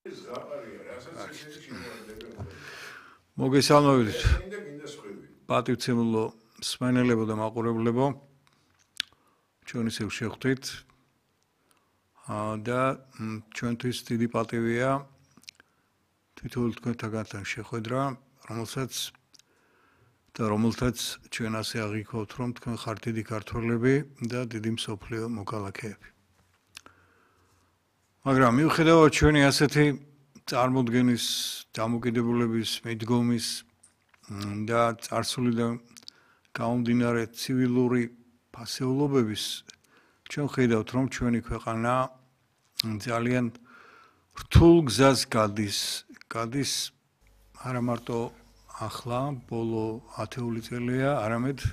მოგესალმებით პატივცემულო მსმენელებო და მაყურებლებო ჩვენ ისევ შევხვდით და ჩვენთვის დიდი პატივია თითოეულ თქვენთაგან შეხვედრა რომელთაც ჩვენ ასე აღიქოვთ რომ თქვენ ხართ დიდი ქართველები და დიდი მსოფლიო მოქალაქეები მაგრამ მიუხედავად ჩვენი ასეთი წარმოდგენის დამოკიდებულების მიდგომის და წარსულიდან გამომდინარე ცივილური ფასეულობების ჩვენ ხედავთ რომ ჩვენი ქვეყანა ძალიან რთულ გზას გადის არა მარტო ახლა ბოლო 10 წელია არამედ